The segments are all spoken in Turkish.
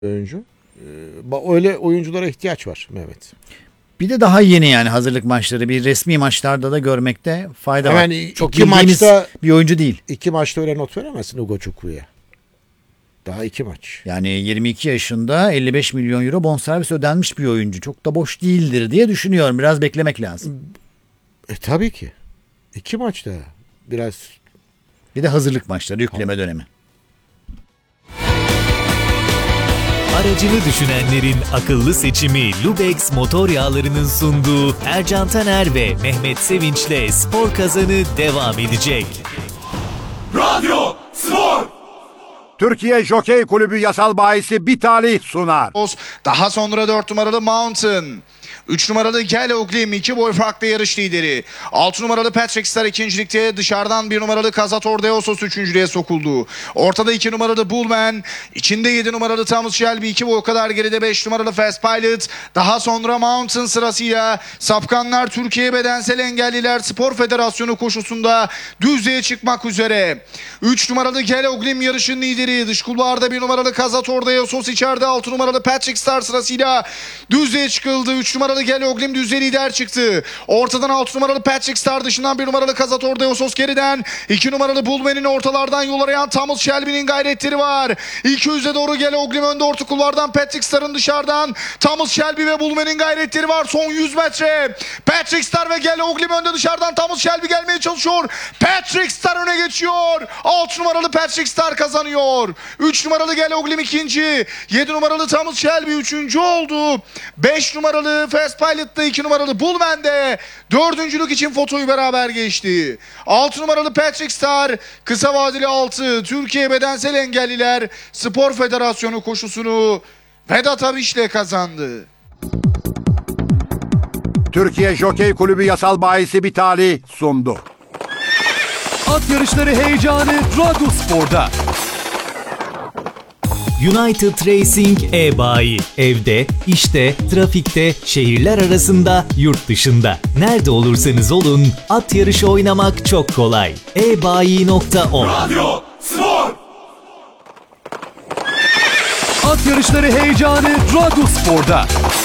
oyuncu. Öyle oyunculara ihtiyaç var Mehmet. Bir de daha yeni yani hazırlık maçları bir resmi maçlarda da görmekte fayda var. Yani çok iki maçta bir oyuncu değil. 2 maçta öyle not veremezsin Ugo Çuklu'ya. Daha 2 maç. Yani 22 yaşında 55 milyon euro bonservis ödenmiş bir oyuncu. Çok da boş değildir diye düşünüyorum. Biraz beklemek lazım. Tabii ki. 2 maçta biraz. Bir de hazırlık maçları, yükleme dönemi. Aracını düşünenlerin akıllı seçimi Lubex motor yağlarının sunduğu Ercan Taner ve Mehmet Sevinç'le Spor Kazanı devam edecek. Radyo Spor! Türkiye Jokey Kulübü yasal bahisi bir talih sunar. Daha sonra 4 numaralı Mountain. 3 numaralı Galloglim 2 boy farklı yarış lideri. 6 numaralı Patrick Star ikincilikte, dışarıdan 1 numaralı Cazador Deosos üçüncülüğe sokuldu. Ortada 2 numaralı Bullman, içinde 7 numaralı Thomas Shelby 2 boy kadar geride 5 numaralı Fast Pilot. Daha sonra Mountain sırasıyla Safkanlar Türkiye Bedensel Engelliler Spor Federasyonu koşusunda düzlüğe çıkmak üzere. 3 numaralı Galloglim yarışın lideri. Dış kulvarda 1 numaralı Cazador Deosos, içeride 6 numaralı Patrick Star sırasıyla düzlüğe çıkıldı. 3 numaralı Galloglim düzlüğe lider çıktı. Ortadan 6 numaralı Patrick Star, dışından 1 numaralı Cazador Deosos geriden. 2 numaralı Bullman'in ortalardan yol arayan Thomas Shelby'nin gayretleri var. 200'e doğru Galloglim önde, orta kulvardan Patrick Star'ın dışarıdan. Thomas Shelby ve Bullman'in gayretleri var. Son 100 metre. Patrick Star ve Galloglim önde, dışarıdan Thomas Shelby gelmeye çalışıyor. Patrick Star öne geçiyor. 6 numaralı Patrick Star kazanıyor. 3 numaralı Galloglim ikinci. 7 numaralı Thomas Shelby üçüncü oldu. 5 numaralı Fast Pilot'ta, 2 numaralı Bullman'de dördüncülük için fotoyu beraber geçti. 6 numaralı Patrick Star kısa vadeli 6 Türkiye Bedensel Engelliler Spor Federasyonu koşusunu Vedat Abiş'le kazandı. Türkiye Jokey Kulübü yasal bahisi bir talih sundu. At yarışları heyecanı Radyo Spor'da. United Racing e-bayi. Evde, işte, trafikte, şehirler arasında, yurt dışında. Nerede olursanız olun, at yarışı oynamak çok kolay. ebayi.com. Radyo Spor! At yarışları heyecanı Radyo Spor'da.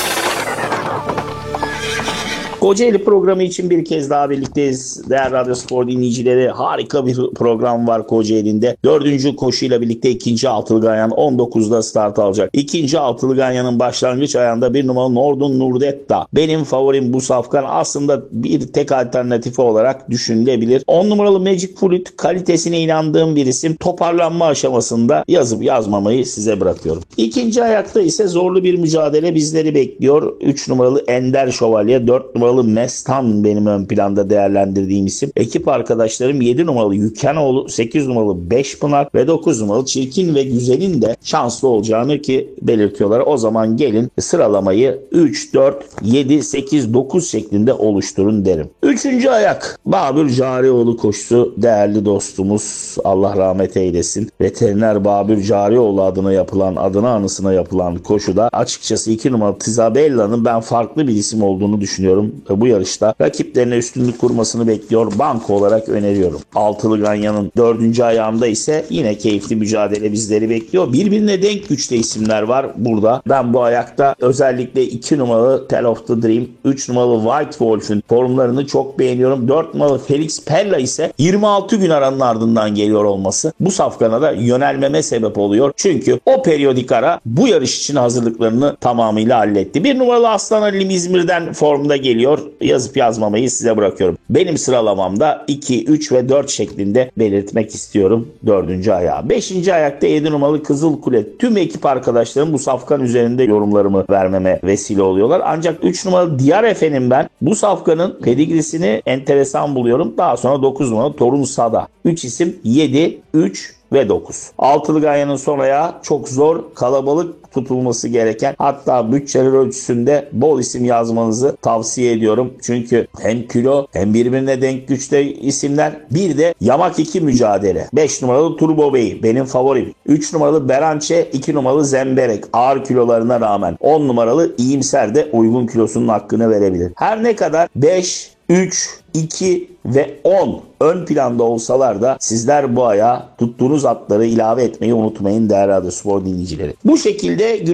Kocaeli programı için bir kez daha birlikteyiz. Değerli Radyo Spor dinleyicileri, harika bir program var Kocaeli'nde. 4. koşuyla birlikte 2. altılı ganyan 19'da start alacak. 2. altılı ganyanın başlangıç ayağında 1 numaralı Nordun Nurdetta. Benim favorim bu safkan, aslında bir tek alternatifi olarak düşünülebilir. 10 numaralı Magic Fruit, kalitesine inandığım bir isim. Toparlanma aşamasında yazıp yazmamayı size bırakıyorum. 2. ayakta ise zorlu bir mücadele bizleri bekliyor. 3 numaralı Ender Şövalye, 4 numaralı Mestan benim ön planda değerlendirdiğim isim. Ekip arkadaşlarım 7 numaralı Yükenoğlu, 8 numaralı Beşpınar ve 9 numaralı Çirkin ve Güzel'in de şanslı olacağını ki belirtiyorlar. O zaman gelin sıralamayı 3, 4, 7, 8, 9 şeklinde oluşturun derim. 3. ayak Babür Carioğlu koşusu, değerli dostumuz, Allah rahmet eylesin. Veteriner Babür Carioğlu adına anısına yapılan koşuda açıkçası 2 numaralı Tizabella'nın ben farklı bir isim olduğunu düşünüyorum. Bu yarışta rakiplerine üstünlük kurmasını bekliyor. Banko olarak öneriyorum. Altılı Ganyan'ın 4. ayağında ise yine keyifli mücadele bizleri bekliyor. Birbirine denk güçte isimler var burada. Ben bu ayakta özellikle 2 numaralı Tale of the Dream, 3 numaralı White Wolf'un formlarını çok beğeniyorum. 4 numaralı Felix Pella ise 26 gün aranın ardından geliyor olması bu safkana da yönelmeme sebep oluyor. Çünkü o periyodik ara bu yarış için hazırlıklarını tamamıyla halletti. 1 numaralı Aslan Ali'm İzmir'den formda geliyor. Yazıp yazmamayı size bırakıyorum. Benim sıralamamda 2, 3 ve 4 şeklinde belirtmek istiyorum 4. ayağı. 5. ayakta 7 numaralı Kızıl Kule. Tüm ekip arkadaşlarım bu safkan üzerinde yorumlarımı vermeme vesile oluyorlar. Ancak 3 numaralı Diyar Efe'nin ben bu safkanın pedigrisini enteresan buluyorum. Daha sonra 9 numaralı Torun Sada. 3 isim 7, 3 ve 9. Altılı ganyanın son ayağı çok zor, kalabalık tutulması gereken, hatta bütçeler ölçüsünde bol isim yazmanızı tavsiye ediyorum. Çünkü hem kilo hem birbirine denk güçte isimler. Bir de yamak 2 mücadele. 5 numaralı Turbo Bey benim favorim. 3 numaralı Berançe, 2 numaralı Zemberek ağır kilolarına rağmen. 10 numaralı İyimser de uygun kilosunun hakkını verebilir. Her ne kadar 5, 3, 2 ve 10 ön planda olsalar da sizler bu aya tuttuğunuz atları ilave etmeyi unutmayın değerli Radyo Spor dinleyicileri. Bu şekilde